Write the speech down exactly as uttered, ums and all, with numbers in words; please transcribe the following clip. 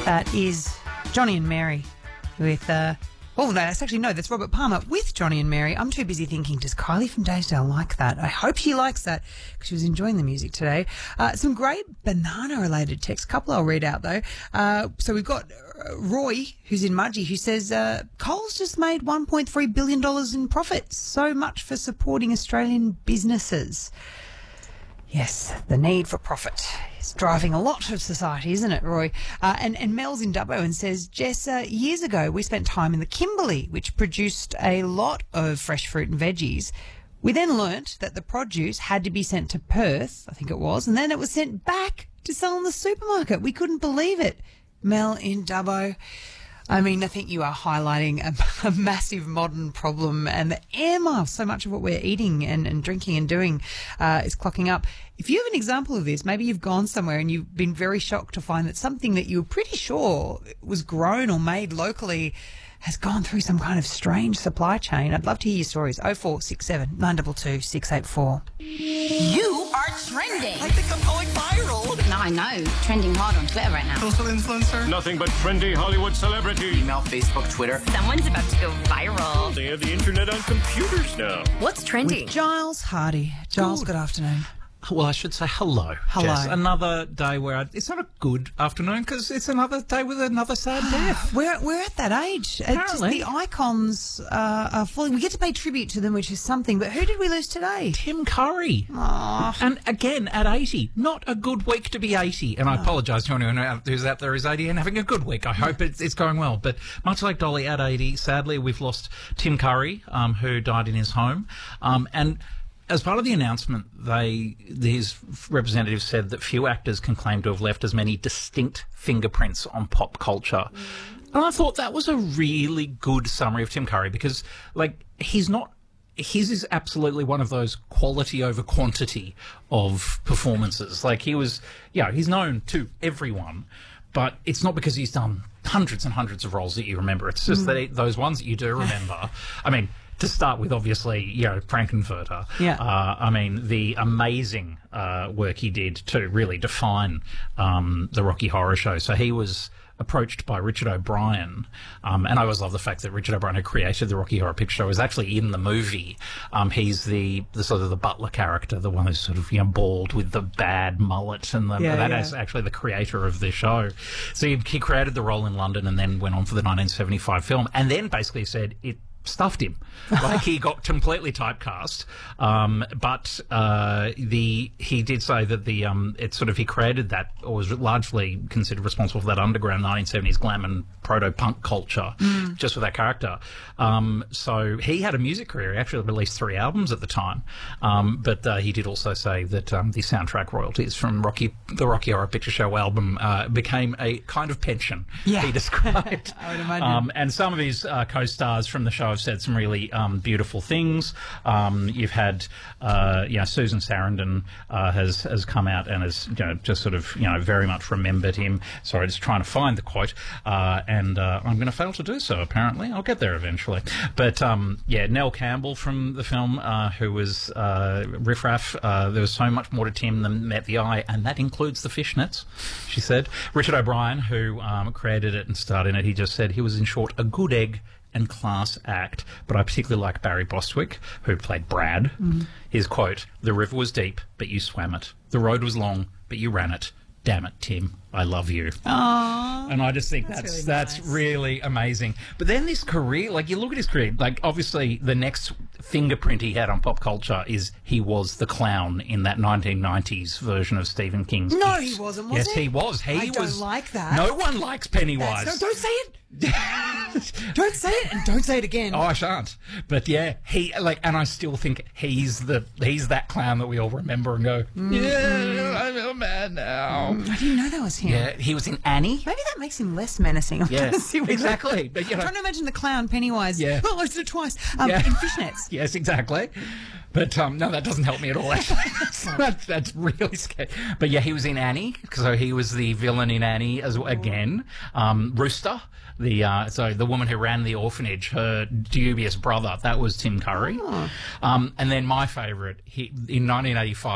That is Johnny and Mary with, uh, oh, no, that's actually, no, that's Robert Palmer with Johnny and Mary. I'm too busy thinking, does Kylie from Daysdale like that? I hope she likes that because she was enjoying the music today. Uh, some great banana-related texts. A couple I'll read out, though. Uh, so we've got uh, Roy, who's in Mudgee, who says, uh, Coles just made one point three billion dollars in profits. So much for supporting Australian businesses. Yes, the need for profit is driving a lot of society, isn't it, Roy? Uh, and, and Mel's in Dubbo and says, Jess, uh, years ago we spent time in the Kimberley, which produced a lot of fresh fruit and veggies. We then learnt that the produce had to be sent to Perth, I think it was, and then it was sent back to sell in the supermarket. We couldn't believe it. Mel in Dubbo. I mean, I think you are highlighting a, a massive modern problem, and the air miles, so much of what we're eating and, and drinking and doing uh, is clocking up. If you have an example of this, maybe you've gone somewhere and you've been very shocked to find that something that you were pretty sure was grown or made locally has gone through some kind of strange supply chain. I'd love to hear your stories. oh four six seven, nine two two, six eight four. You are trending. I think I'm going viral. No, I know. Trending hard on Twitter right now. Social influencer. Nothing but trendy Hollywood celebrity. Email, Facebook, Twitter. Someone's about to go viral. They have the internet on computers now. What's trending? With Giles Hardy. Giles, good, good afternoon. Well, I should say hello. Hello. Jess. Another day where I, it's not a good afternoon because it's another day with another sad death. We're we're at that age. It's just Apparently. the icons uh, are falling. We get to pay tribute to them, which is something. But who did we lose today? Tim Curry. Aww. And again, at eighty. Not a good week to be eighty. And I apologise to anyone who's out there who's eighty and having a good week. I hope it's, it's going well. But much like Dolly at eighty, sadly, we've lost Tim Curry, um, who died in his home. Um, and as part of the announcement, they his representatives said that few actors can claim to have left as many distinct fingerprints on pop culture. Mm. And I thought that was a really good summary of Tim Curry because, like, he's not... His is absolutely one of those quality over quantity of performances. Like, he was... You know, he's known to everyone, but it's not because he's done hundreds and hundreds of roles that you remember. It's just mm. that it, those ones that you do remember... I mean... To start with, obviously, you know, Frankenfurter. Yeah. Uh, I mean, the amazing uh, work he did to really define um, the Rocky Horror Show. So he was approached by Richard O'Brien, um, and I always love the fact that Richard O'Brien, who created the Rocky Horror Picture Show, was actually in the movie. Um, he's the, the sort of the butler character, the one who's sort of, you know, bald with the bad mullet, and the, yeah, that yeah. is actually the creator of the show. So he, he created the role in London and then went on for the nineteen seventy-five film, and then basically said it stuffed him. Like, he got completely typecast. Um, but uh, the he did say that the um, it sort of he created that, or was largely considered responsible for that underground nineteen seventies glam and proto-punk culture mm. just with that character. Um, so he had a music career. He actually released three albums at the time. Um, but uh, he did also say that um, the soundtrack royalties from Rocky, the Rocky Horror Picture Show album uh, became a kind of pension, yeah. he described. I would imagine. Um, and some of his uh, co-stars from the show have said some really um, beautiful things. Um, you've had, uh, you know, Susan Sarandon uh, has has come out and has, you know, just sort of, you know, very much remembered him. Sorry, just trying to find the quote, uh, and uh, I'm going to fail to do so. Apparently, I'll get there eventually. But um, yeah, Nell Campbell from the film, uh, who was uh, Riff Raff. Uh, there was so much more to Tim than met the eye, and that includes the fishnets. She said. Richard O'Brien, who um, created it and starred in it, he just said he was, in short, a good egg and class act. But I particularly like Barry Bostwick, who played Brad. Mm. His quote, "The river was deep, but you swam it. The road was long, but you ran it. Damn it, Tim, I love you." Aww. And I just think That's that's really that's nice. really amazing. But then this career, like, you look at his career, like, obviously the next fingerprint he had on pop culture is he was the clown in that nineteen nineties version of Stephen King's No, It. he wasn't, was yes, he? he was. He I don't was, like that. No one likes Pennywise. That's, no, don't say it. Don't say it, and don't say it again. Oh, I shan't. But yeah, he like, and I still think he's the he's that clown that we all remember and go, mm-hmm. yeah, I feel bad now. I didn't know that was him. Yeah, he was in Annie. Maybe that makes him less menacing. I'm Yeah, trying to see what exactly. But, you I'm know, trying to imagine the clown Pennywise. Yeah. Oh, I did it twice. Um, Yeah. In fishnets. Yes, exactly. But um, no, that doesn't help me at all, actually. that's, that's really scary. But yeah, he was in Annie, so he was the villain in Annie as again. Um, Rooster, the uh, so the woman who ran the orphanage, her dubious brother, that was Tim Curry. Oh. Um, and then my favourite, he, in nineteen eighty-five.